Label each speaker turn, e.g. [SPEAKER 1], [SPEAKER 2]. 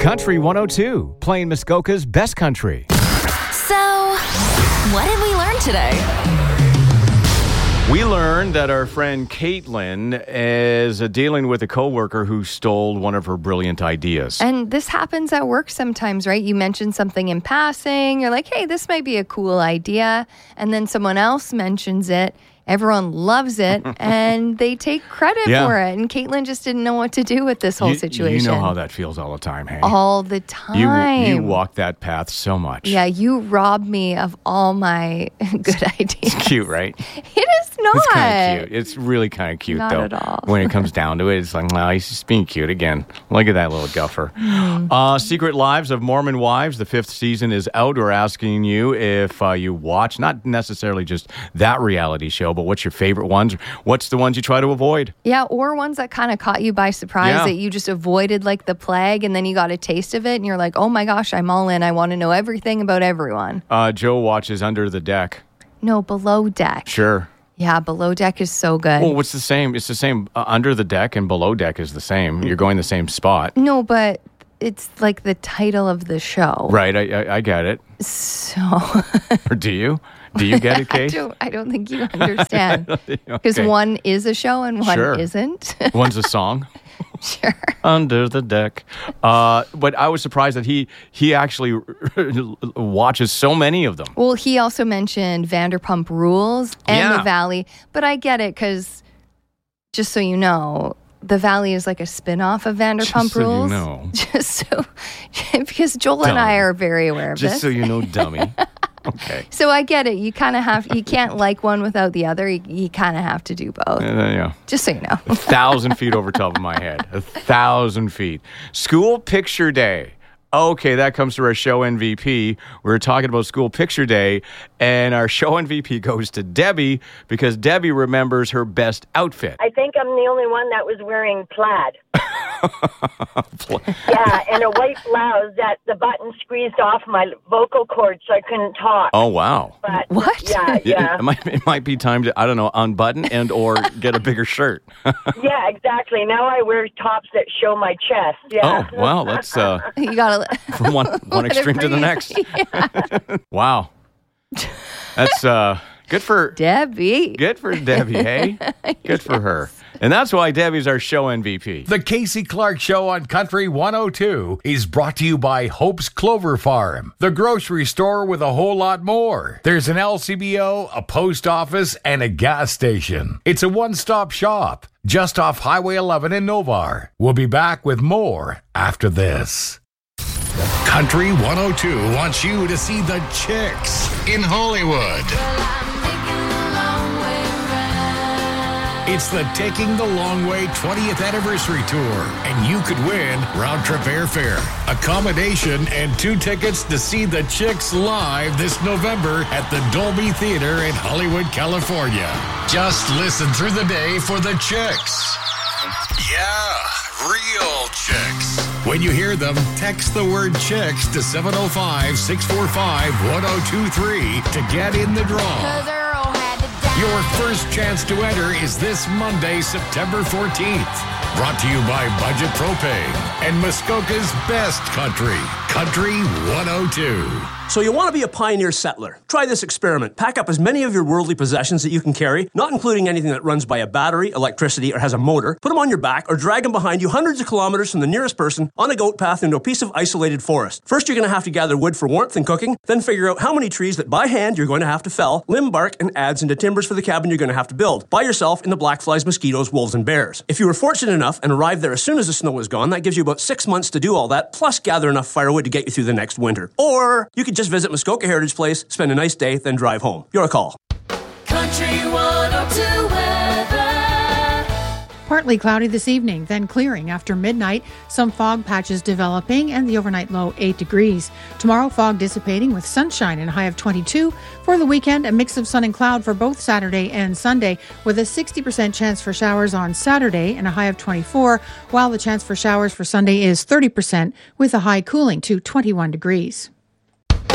[SPEAKER 1] Country 102, playing Muskoka's best country.
[SPEAKER 2] So, what did we learn today?
[SPEAKER 1] We learned that our friend Caitlin is dealing with a coworker who stole one of her brilliant ideas.
[SPEAKER 3] And this happens at work sometimes, right? You mention something in passing. You're like, hey, this might be a cool idea. And then someone else mentions it. Everyone loves it, and they take credit for it. And Caitlin just didn't know what to do with this whole situation.
[SPEAKER 1] You know how that feels all the time, hey?
[SPEAKER 3] All the time.
[SPEAKER 1] You walk that path so much.
[SPEAKER 3] Yeah, you rob me of all my good ideas.
[SPEAKER 1] It's cute, right?
[SPEAKER 3] It is not.
[SPEAKER 1] It's kind of cute. It's really kind of cute,
[SPEAKER 3] not
[SPEAKER 1] though.
[SPEAKER 3] Not at all.
[SPEAKER 1] When it comes down to it, it's like, well, he's just being cute again. Look at that little guffer. Secret Lives of Mormon Wives, the 5th season is out. We're asking you if you watch, not necessarily just that reality show, but what's your favorite ones? What's the ones you try to avoid?
[SPEAKER 3] Yeah, or ones that kind of caught you by surprise that you just avoided like the plague, and then you got a taste of it and you're like, oh my gosh, I'm all in. I want to know everything about everyone.
[SPEAKER 1] Joe watches Under the Deck.
[SPEAKER 3] No, Below Deck.
[SPEAKER 1] Sure.
[SPEAKER 3] Yeah, Below Deck is so good.
[SPEAKER 1] Well, what's the same? It's the same. Under the Deck and Below Deck is the same. You're going the same spot.
[SPEAKER 3] No, but it's like the title of the show.
[SPEAKER 1] Right, I get it.
[SPEAKER 3] So.
[SPEAKER 1] Or do you? Do you get it, Kate?
[SPEAKER 3] I don't think you understand. Because one is a show and one isn't.
[SPEAKER 1] One's a song.
[SPEAKER 3] Sure.
[SPEAKER 1] Under the Deck. But I was surprised that he actually watches so many of them.
[SPEAKER 3] Well, he also mentioned Vanderpump Rules and The Valley. But I get it because, just so you know, The Valley is like a spin-off of Vanderpump Rules.
[SPEAKER 1] Just so you know.
[SPEAKER 3] Because Joel and I are very aware of this.
[SPEAKER 1] Just so you know, dummy. Okay.
[SPEAKER 3] So I get it. You kind of have, you can't like one without the other. You kind of have to do both.
[SPEAKER 1] Yeah.
[SPEAKER 3] Just so you know.
[SPEAKER 1] 1,000 feet over top of my head. 1,000 feet. School Picture Day. Okay, that comes to our show MVP. We're talking about School Picture Day, and our show MVP goes to Debbie because Debbie remembers her best outfit.
[SPEAKER 4] I think I'm the only one that was wearing plaid. Yeah, and a white blouse that the button squeezed off my vocal cords so I couldn't talk.
[SPEAKER 1] Oh, wow.
[SPEAKER 3] But, what?
[SPEAKER 4] Yeah.
[SPEAKER 1] It might be time to, I don't know, unbutton and or get a bigger shirt.
[SPEAKER 4] Yeah, exactly. Now I wear tops that show my chest. Yeah.
[SPEAKER 1] Oh, wow. That's
[SPEAKER 3] you gotta
[SPEAKER 1] from one extreme to the next.
[SPEAKER 3] Yeah.
[SPEAKER 1] Wow. That's good for
[SPEAKER 3] Debbie.
[SPEAKER 1] Good for Debbie, hey? Good for her. And that's why Debbie's our show MVP.
[SPEAKER 5] The Casey Clark Show on Country 102 is brought to you by Hope's Clover Farm, the grocery store with a whole lot more. There's an LCBO, a post office, and a gas station. It's a one-stop shop just off Highway 11 in Novar. We'll be back with more after this. Country 102 wants you to see the Chicks in Hollywood. It's the Taking the Long Way 20th Anniversary Tour, and you could win round-trip airfare, accommodation, and 2 tickets to see the Chicks live this November at the Dolby Theater in Hollywood, California. Just listen through the day for the Chicks. Yeah, real Chicks. When you hear them, text the word Chicks to 705-645-1023 to get in the draw. Your first chance to enter is this Monday, September 14th. Brought to you by Budget Propane and Muskoka's best country, Country 102.
[SPEAKER 6] So you want to be a pioneer settler? Try this experiment. Pack up as many of your worldly possessions that you can carry, not including anything that runs by a battery, electricity, or has a motor. Put them on your back or drag them behind you hundreds of kilometers from the nearest person on a goat path into a piece of isolated forest. First, you're going to have to gather wood for warmth and cooking, then figure out how many trees that by hand you're going to have to fell, limb bark, and adds into timbers for the cabin you're going to have to build by yourself in the black flies, mosquitoes, wolves, and bears. If you were fortunate enough and arrived there as soon as the snow was gone, that gives you about 6 months to do all that, plus gather enough firewood to get you through the next winter. Or you could just visit Muskoka Heritage Place, spend a nice day, then drive home. Your call.
[SPEAKER 2] Country 102 weather.
[SPEAKER 7] Partly cloudy this evening, then clearing after midnight. Some fog patches developing and the overnight low 8 degrees. Tomorrow, fog dissipating with sunshine and a high of 22. For the weekend, a mix of sun and cloud for both Saturday and Sunday, with a 60% chance for showers on Saturday and a high of 24, while the chance for showers for Sunday is 30% with a high cooling to 21 degrees.